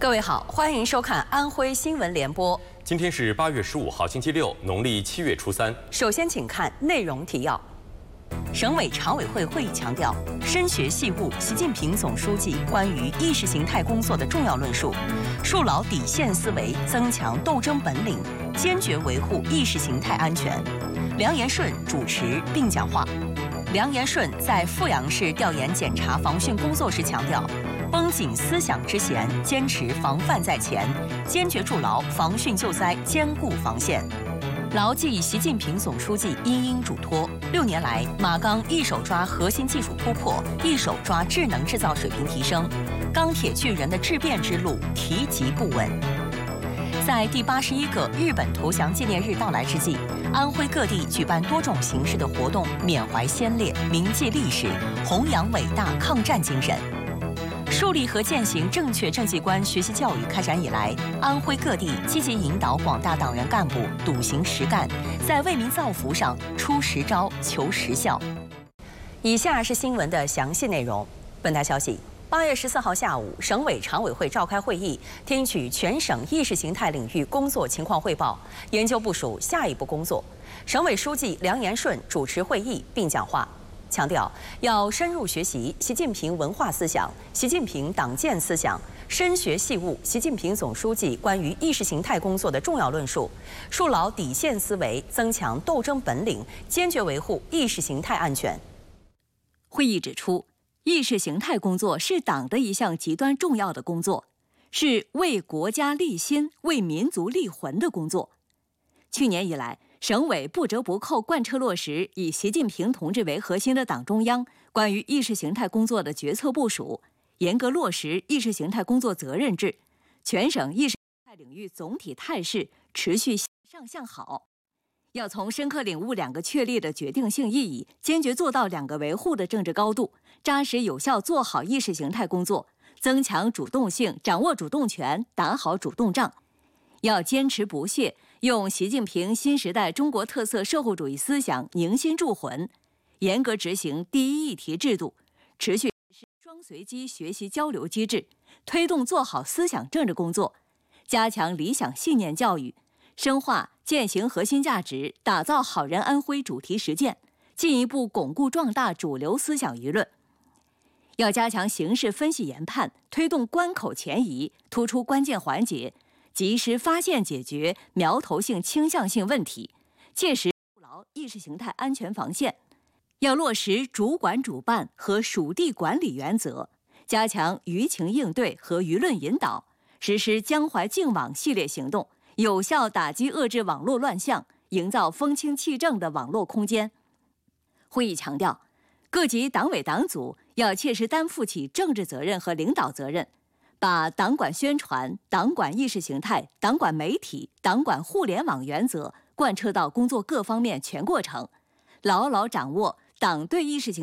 各位好，欢迎收看安徽新闻联播。 今天是8月15号，星期六，农历7月初3。 首先，请看内容提要。省委常委会会议强调，深学细悟习近平总书记关于意识形态工作的重要论述，树牢底线思维，增强斗争本领，坚决维护意识形态安全。梁延顺主持并讲话。梁延顺在阜阳市调研检查防汛工作时强调，绷紧思想之弦，坚持防范在前，坚决筑牢防汛救灾坚固防线。牢记习近平总书记殷殷嘱托，6年来，马钢一手抓核心技术突破，一手抓智能制造水平提升，钢铁巨人的质变之路提及不稳。在第81个日本投降纪念日到来之际，安徽各地举办多种形式的活动，缅怀先烈，铭记历史，弘扬伟大抗战精神。树立和践行正确政绩观学习教育开展以来，安徽各地积极引导广大党员干部笃行实干，在为民造福上出实招、求实效。以下是新闻的详细内容。本台消息，8月14号下午，省委常委会召开会议，听取全省意识形态领域工作情况汇报，研究部署下一步工作。省委书记梁延顺主持会议并讲话。强调要深入学习习近平文化思想、习近平党建思想，深学细悟习近平总书记关于意识形态工作的重要论述，树牢底线思维，增强斗争本领，坚决维护意识形态安全。 会议指出，意识形态工作是党的一项极端重要的工作，是为国家立心、为民族立魂的工作。去年以来，省委不折不扣贯彻落实以习近平同志为核心的党中央关于意识形态工作的决策部署，严格落实意识形态工作责任制，全省意识形态领域总体态势持续向上向好。要从深刻领悟2个确立的决定性意义，坚决做到2个维护的政治高度，扎实有效做好意识形态工作，增强主动性，掌握主动权，打好主动仗。要坚持不懈用习近平新时代中国特色社会主义思想凝心铸魂，严格执行第一议题制度，持续实施双随机学习交流机制，推动做好思想政治工作，加强理想信念教育，深化践行核心价值，打造好人安徽主题实践，进一步巩固壮大主流思想舆论。要加强形势分析研判，推动关口前移，突出关键环节，及时发现解决苗头性倾向性问题，切实筑牢意识形态安全防线。要落实主管主办和属地管理原则，加强舆情应对和舆论引导，实施江淮净网系列行动，有效打击遏制网络乱象，营造风清气正的网络空间。会议强调，各级党委党组要切实担负起政治责任和领导责任，把党管宣传、党管意识形态、党管媒体、党管互联网原则贯彻到工作各方面全过程，牢牢掌握党对意识形态